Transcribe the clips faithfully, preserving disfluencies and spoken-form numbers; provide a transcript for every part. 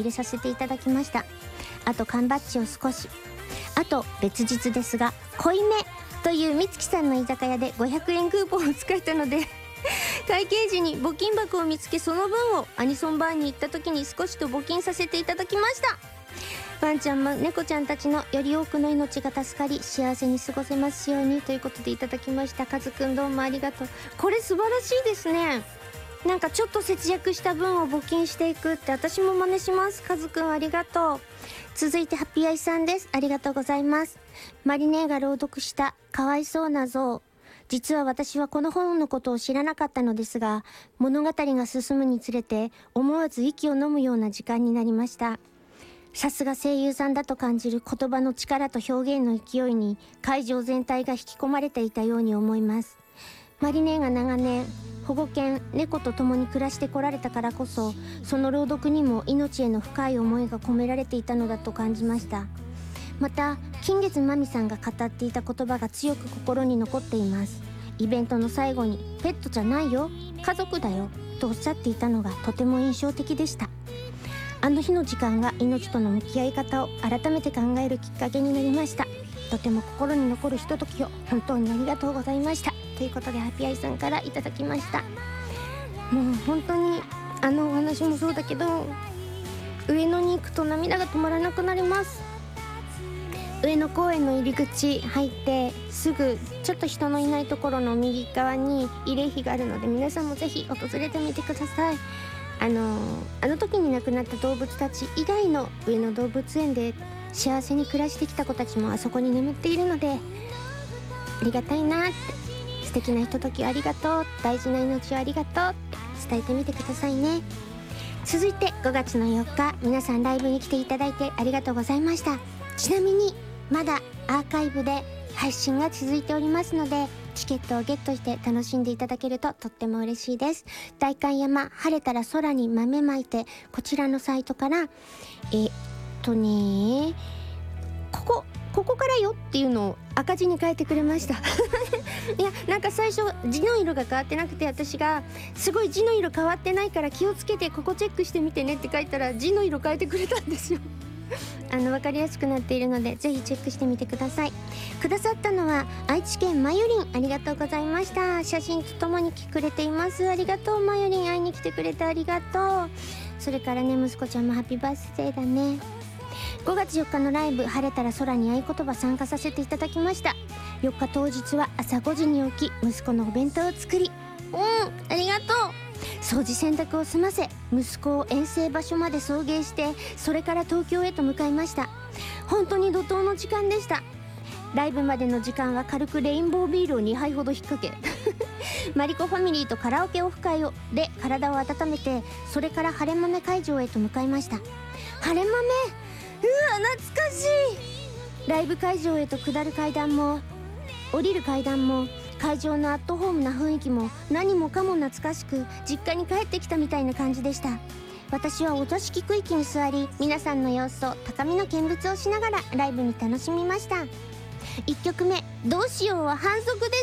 れさせていただきました。あと缶バッジを少し。あと別日ですが、濃いめというみつきさんの居酒屋でごひゃくえんクーポンを使えたので会計時に募金箱を見つけ、その分をアニソンバーに行った時に少しと募金させていただきました。ワンちゃんも猫ちゃんたちのより多くの命が助かり幸せに過ごせますようにということでいただきました。カズくんどうもありがとう。これ素晴らしいですね。なんかちょっと節約した分を募金していくって私も真似します。カズくんありがとう。続いてハッピーアイさんです。ありがとうございます。マリネーが朗読したかわいそうな象。実は私はこの本のことを知らなかったのですが、物語が進むにつれて思わず息を飲むような時間になりました。さすが声優さんだと感じる言葉の力と表現の勢いに会場全体が引き込まれていたように思います。マリネーが長年保護犬猫と共に暮らしてこられたからこそ、その朗読にも命への深い思いが込められていたのだと感じました。また金月まみさんが語っていた言葉が強く心に残っています。イベントの最後にペットじゃないよ家族だよとおっしゃっていたのがとても印象的でした。あの日の時間が命との向き合い方を改めて考えるきっかけになりました。とても心に残るひとときを本当にありがとうございましたということでハッピーアイさんからいただきました。もう本当にあのお話もそうだけど、上野に行くと涙が止まらなくなります。上野公園の入り口入ってすぐちょっと人のいないところの右側に慰霊碑があるので、皆さんもぜひ訪れてみてください。あのあの時に亡くなった動物たち以外の上野動物園で幸せに暮らしてきた子たちもあそこに眠っているので、ありがたいなって、素敵なひとときをありがとう、大事な命をありがとうって伝えてみてくださいね。続いてごがつのよっか、皆さんライブに来ていただいてありがとうございました。ちなみにまだアーカイブで配信が続いておりますので、チケットをゲットして楽しんでいただけるととっても嬉しいです。代官山晴れたら空に豆まいて、こちらのサイトからえっとねここここからよっていうのを赤字に変えてくれましたいやなんか最初字の色が変わってなくて、私がすごい字の色変わってないから気をつけてここチェックしてみてねって書いたら字の色変えてくれたんですよあの分かりやすくなっているのでぜひチェックしてみてください。くださったのは愛知県まゆりん、ありがとうございました。写真とともに来てくれています。ありがとうまゆりん、会いに来てくれてありがとう。それからね、息子ちゃんもハッピーバースデーだね。ごがつよっかのライブ晴れたら空に合言葉参加させていただきました。よっか当日は朝ごじに起き、息子のお弁当を作り、うんありがとう、掃除洗濯を済ませ、息子を遠征場所まで送迎して、それから東京へと向かいました。本当に怒涛の時間でした。ライブまでの時間は軽くレインボービールをにはいほど引っ掛けマリコファミリーとカラオケオフ会をで体を温めて、それから晴れ豆会場へと向かいました。晴れ豆、うわ懐かしい。ライブ会場へと下る階段も降りる階段も会場のアットホームな雰囲気も何もかも懐かしく、実家に帰ってきたみたいな感じでした。私はお座敷区域に座り、皆さんの様子と高みの見物をしながらライブに楽しみました。いっきょくめ、どうしようは反則です。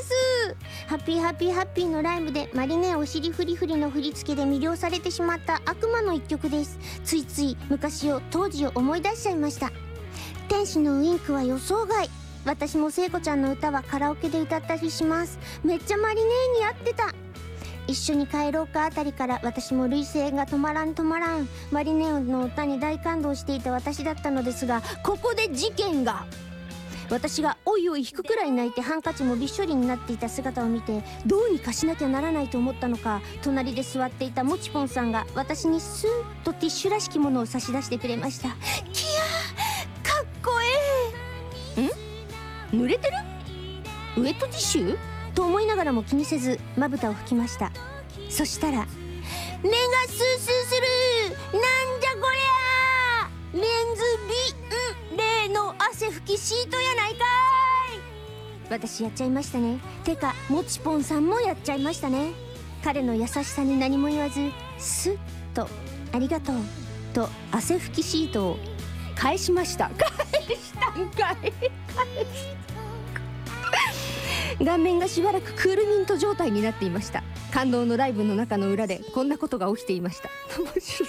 ハッピーハッピーハッピーのライブでマリネお尻フリフリの振り付けで魅了されてしまった悪魔の一曲です。ついつい昔を当時を思い出しちゃいました。天使のウインクは予想外。私も聖子ちゃんの歌はカラオケで歌ったりします。めっちゃマリネに合ってた。一緒に帰ろうかあたりから私も涙腺が止まらん止まらん。マリネの歌に大感動していた私だったのですが、ここで事件が。私がおいおい引くくらい泣いてハンカチもびっしょりになっていた姿を見て、どうにかしなきゃならないと思ったのか、隣で座っていたもちぽんさんが私にスーッとティッシュらしきものを差し出してくれました。キヤーかっこええ。ん濡れてる？ウェットティッシュ？と思いながらも気にせずまぶたを拭きました。そしたら目がスースーする。なんじゃこりゃ、レンズビン例の汗拭きシートやないかい。私やっちゃいましたね。てかもちぽんさんもやっちゃいましたね。彼の優しさに何も言わずスッとありがとうと汗拭きシートを返しました。返したんかい。顔面がしばらくクールミント状態になっていました。感動のライブの中の裏でこんなことが起きていました。面白い。